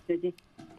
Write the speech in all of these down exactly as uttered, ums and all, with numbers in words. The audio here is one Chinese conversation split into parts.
再见。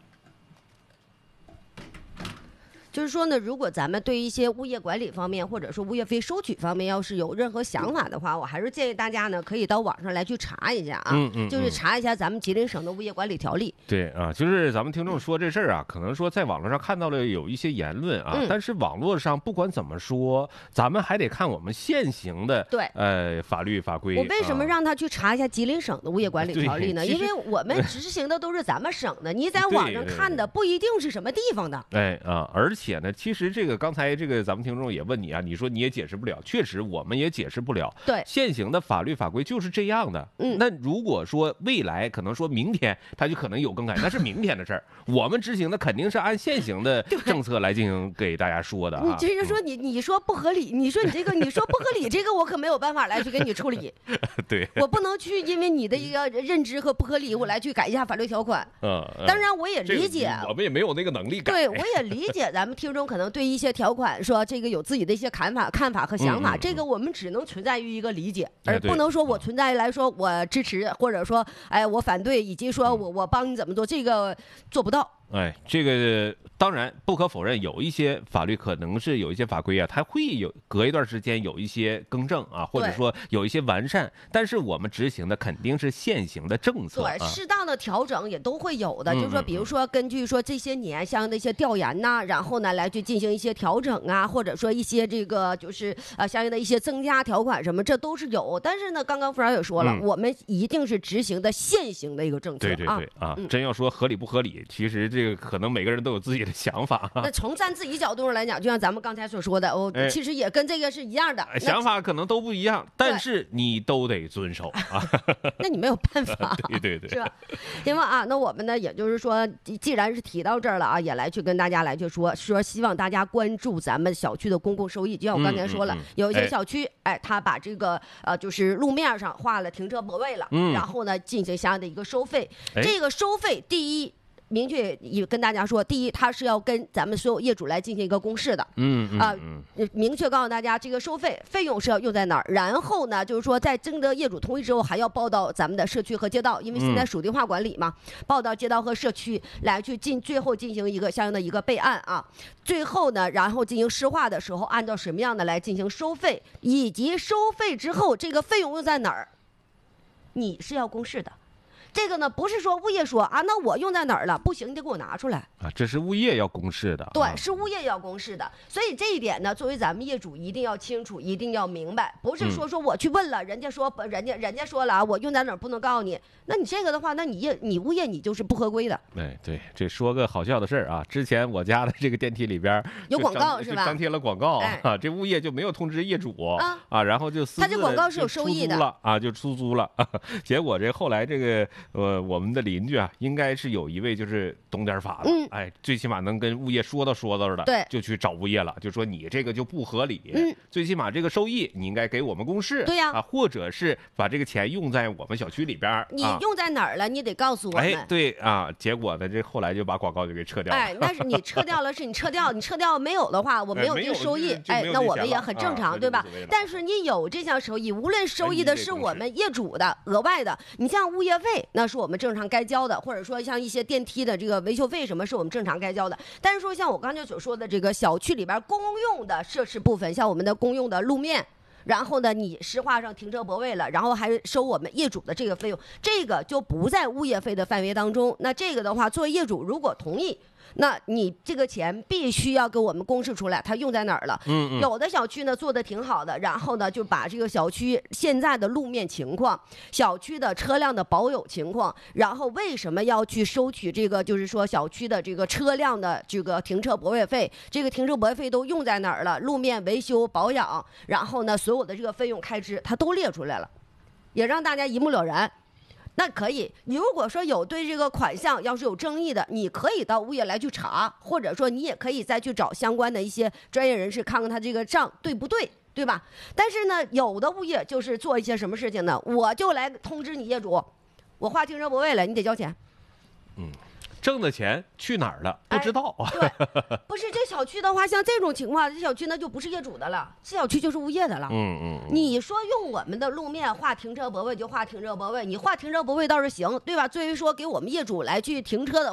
就是说呢，如果咱们对一些物业管理方面，或者说物业费收取方面，要是有任何想法的话，我还是建议大家呢，可以到网上来去查一下啊， 嗯嗯嗯就是查一下咱们吉林省的物业管理条例。 对啊，就是咱们听众说这事儿啊，可能说在网络上看到了有一些言论啊， 嗯、 但是网络上不管怎么说，咱们还得看我们现行的对呃法律法规。 我为什么啊让他去查一下吉林省的物业管理条例呢？因为我们执行的都是咱们省的，你在网上看的不一定是什么地方的。 哎啊，而且呢，其实这个刚才这个咱们听众也问你啊，你说你也解释不了，确实我们也解释不了。 对， 现行的法律法规就是这样的。 嗯， 那如果说未来可能说明天它就可能有更改，那是明天的事儿。我们执行的肯定是按现行的政策来进行给大家说的、啊。 你这是说你你说不合理，你说你这个你说不合理，这个我可没有办法来去给你处理。 对， 我不能去因为你的一个认知和不合理，我来去改一下法律条款。 嗯， 当然我也理解， 这个、我们也没有那个能力改。 对，我也理解咱们听众可能对一些条款说这个有自己的一些看法、看法和想法， 嗯嗯嗯这个我们只能存在于一个理解， 哎、 而不能说我存在来说我支持，或者说哎我反对，以及说我我帮你怎么做，这个做不到。 哎，这个当然不可否认，有一些法律可能是有一些法规啊，它会有隔一段时间有一些更正啊，或者说有一些完善，但是我们执行的肯定是现行的政策、啊， 对，适当的调整也都会有的。 嗯、 就是说，比如说根据说这些年相应的一些调研呐、啊，然后呢来去进行一些调整啊，或者说一些这个就是呃相应的一些增加条款什么，这都是有。但是呢，刚刚副长也说了、嗯，我们一定是执行的现行的一个政策。 对对对啊，啊嗯、真要说合理不合理，其实这个可能每个人都有自己的想法。 那从站自己角度上来讲，就像咱们刚才所说的，哦，其实也跟这个是一样的， 哎、想法可能都不一样，但是你都得遵守啊。 那你没有办法， 对对对， 是吧？行吧啊，那我们呢，也就是说，既然是提到这儿了啊，也来去跟大家来去说说，希望大家关注咱们小区的公共收益。就像我刚才说了， 嗯嗯嗯、 有一些小区，哎，哎他把这个呃，就是路面上画了停车泊位了， 嗯、 然后呢，进行相应的一个收费。 哎、 这个收费，第一。明确也跟大家说，第一，它是要跟咱们所有业主来进行一个公示的， 嗯啊、 嗯呃，明确告诉大家这个收费费用是要用在哪儿，然后呢，就是说在征得业主同意之后，还要报到咱们的社区和街道，因为现在属地化管理嘛，嗯、报到街道和社区来去进，最后进行一个相应的一个备案啊，最后呢，然后进行施划的时候，按照什么样的来进行收费，以及收费之后这个费用用在哪儿，你是要公示的。这个呢，不是说物业说啊，那我用在哪儿了？不行，你得给我拿出来啊！这是物业要公示的， 对，是物业要公示的。所以这一点呢，作为咱们业主一定要清楚，一定要明白，不是说说我去问了，人家说人家人家说了啊，我用在哪儿不能告诉你。那你这个的话，那你业你物业你就是不合规的。 哎，对，这说个好笑的事儿啊，之前我家的这个电梯里边有广告是吧？ 张贴了广告啊， 哎、 这物业就没有通知业主啊， 啊然后就私自他这广告是有收益的了啊，就出租了。啊、结果这后来这个呃我们的邻居啊，应该是有一位就是懂点法的， 嗯、 哎，最起码能跟物业说道说道的， 对， 就去找物业了，就说你这个就不合理， 嗯、 最起码这个收益你应该给我们公示， 对呀、 啊，或者是把这个钱用在我们小区里边， 你用在哪儿了？啊你得告诉我们。 哎，对啊，结果呢，这后来就把广告就给撤掉了。 哎，那是你撤掉了，是你撤掉，你撤掉没有的话，我没有这个收益，哎，那我们也很正常， 啊、 对吧？但是你有这项收益，无论收益的是我们业主的额外的，你像物业费，那是我们正常该交的，或者说像一些电梯的这个维修费什么，是我们正常该交的。但是说像我刚才所说的这个小区里边公用的设施部分，像我们的公用的路面。然后呢，你施划上停车泊位了，然后还收我们业主的这个费用，这个就不在物业费的范围当中。那这个的话，作为业主如果同意，那你这个钱必须要给我们公示出来，它用在哪儿了。 嗯嗯。 有的小区呢做的挺好的，然后呢就把这个小区现在的路面情况、小区的车辆的保有情况，然后为什么要去收取这个，就是说小区的这个车辆的这个停车泊位费，这个停车泊位费都用在哪儿了？路面维修保养，然后呢所有的这个费用开支，它都列出来了，也让大家一目了然。那可以，如果说有对这个款项要是有争议的，你可以到物业来去查，或者说你也可以再去找相关的一些专业人士看看他这个账对不对，对吧？但是呢，有的物业就是做一些什么事情呢？我就来通知你业主，我划停车泊位了，你得交钱。 嗯。挣的钱去哪儿了？不知道。 哎、对，不是这小区的话，像这种情况，这小区那就不是业主的了，这小区就是物业的了。 嗯嗯。 你说用我们的路面划停车泊位就划停车泊位，你划停车泊位倒是行，对吧？至于说给我们业主来去停车的，